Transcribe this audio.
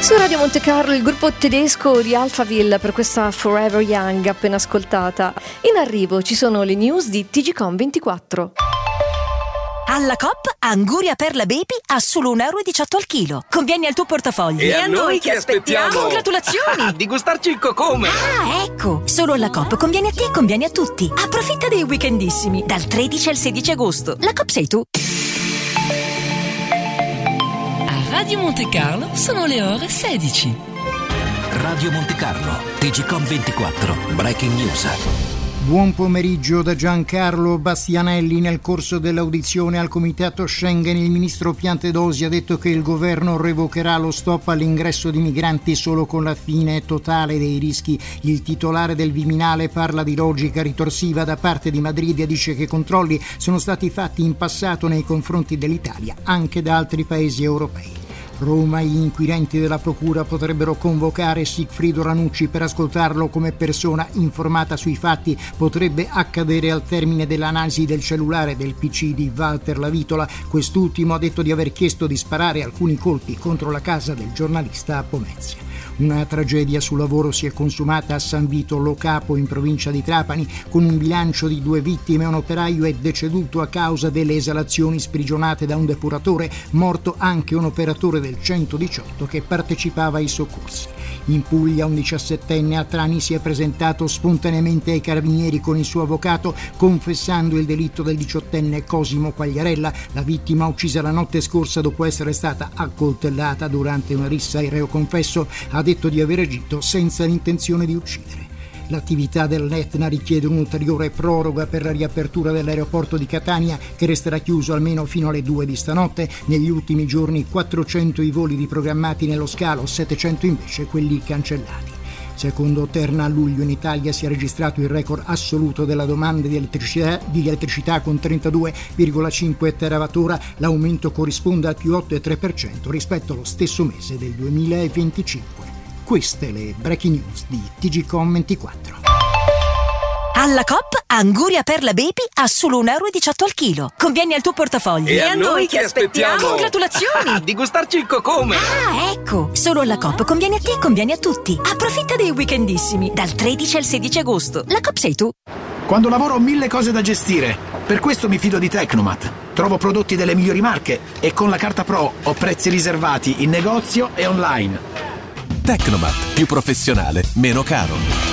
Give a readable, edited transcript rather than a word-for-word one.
Su Radio Monte Carlo il gruppo tedesco di Alphaville per questa Forever Young appena ascoltata. In arrivo ci sono le news di TGcom24. Alla Coop, Anguria Perla Baby a solo €1,18 al chilo. Conviene al tuo portafoglio. E a noi che aspettiamo? Congratulazioni! Di gustarci il cocome! Ah, ecco! Solo alla Coop conviene a te e conviene a tutti. Approfitta dei weekendissimi, dal 13 al 16 agosto. La Coop sei tu. A Radio Monte Carlo sono le ore 16. Radio Monte Carlo, TGcom24, Breaking News. Buon pomeriggio da Giancarlo Bastianelli. Nel corso dell'audizione al Comitato Schengen il ministro Piantedosi ha detto che il governo revocherà lo stop all'ingresso di migranti solo con la fine totale dei rischi. Il titolare del Viminale parla di logica ritorsiva da parte di Madrid e dice che controlli sono stati fatti in passato nei confronti dell'Italia anche da altri paesi europei. Roma, gli inquirenti della procura potrebbero convocare Sigfrido Ranucci per ascoltarlo come persona informata sui fatti. Potrebbe accadere al termine dell'analisi del cellulare del PC di Walter Lavitola. Quest'ultimo ha detto di aver chiesto di sparare alcuni colpi contro la casa del giornalista a Pomezia. Una tragedia sul lavoro si è consumata a San Vito Lo Capo in provincia di Trapani con un bilancio di 2 vittime. Un operaio è deceduto a causa delle esalazioni sprigionate da un depuratore, morto anche un operatore del 118 che partecipava ai soccorsi. In Puglia un 17enne a Trani si è presentato spontaneamente ai carabinieri con il suo avvocato confessando il delitto del 18enne Cosimo Quagliarella. La vittima uccisa la notte scorsa dopo essere stata accoltellata durante una rissa. Il reo confesso ha detto di aver agito senza l'intenzione di uccidere. L'attività dell'Etna richiede un'ulteriore proroga per la riapertura dell'aeroporto di Catania, che resterà chiuso almeno fino alle 2 di stanotte. Negli ultimi giorni 400 i voli riprogrammati nello scalo, 700 invece quelli cancellati. Secondo Terna, a luglio in Italia si è registrato il record assoluto della domanda di elettricità con 32,5 terawattora. L'aumento corrisponde al più 8,3% rispetto allo stesso mese del 2025. Queste le breaking news di TGcom24. Alla Coop, Anguria Perla Baby a solo €1,18 al chilo. Conviene al tuo portafoglio. E a noi che aspettiamo? Congratulazioni! Di gustarci il cocome! Ah, ecco! Solo alla Coop conviene a te e conviene a tutti. Approfitta dei weekendissimi, dal 13 al 16 agosto. La Coop sei tu. Quando lavoro ho 1000 cose da gestire. Per questo mi fido di Tecnomat. Trovo prodotti delle migliori marche e con la carta Pro ho prezzi riservati in negozio e online. Tecnomat, più professionale, meno caro.